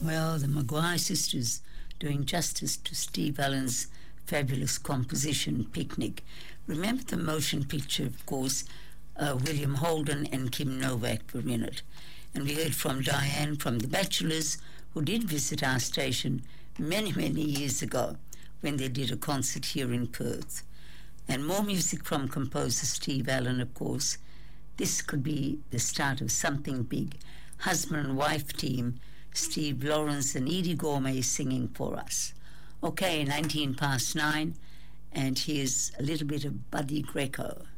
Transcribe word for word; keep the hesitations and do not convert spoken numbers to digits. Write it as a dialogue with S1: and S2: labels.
S1: Well, the Maguire sisters doing justice to Steve Allen's fabulous composition, Picnic. Remember the motion picture, of course, uh, William Holden and Kim Novak were in it. And we heard from Diane from The Bachelors, who did visit our station many, many years ago when they did a concert here in Perth. And more music from composer Steve Allen, of course. This could be the start of something big. Husband and wife team, Steve Lawrence and Edie Gourmet singing for us. Okay, nineteen past nine, and here's a little bit of Buddy Greco.